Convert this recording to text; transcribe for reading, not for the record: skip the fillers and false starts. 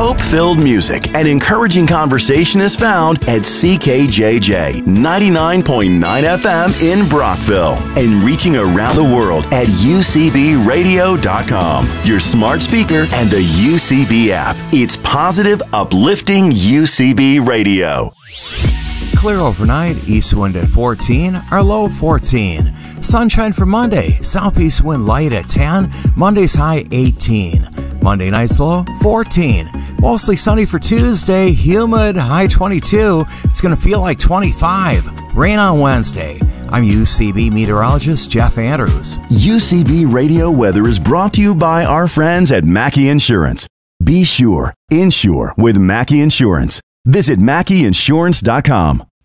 Hope-filled music and encouraging conversation is found at CKJJ 99.9 FM in Brockville and reaching around the world at UCBradio.com, your smart speaker and the UCB app. It's positive, uplifting UCB Radio. Clear overnight, east wind at 14, our low 14. Sunshine for Monday, southeast wind light at 10, Monday's high 18. Monday night's low 14. Mostly sunny for Tuesday, humid, high 22. It's going to feel like 25. Rain on Wednesday. I'm UCB meteorologist Jeff Andrews. UCB Radio weather is brought to you by our friends at Mackey Insurance. Be sure, insure with Mackey Insurance. Visit MackeyInsurance.com.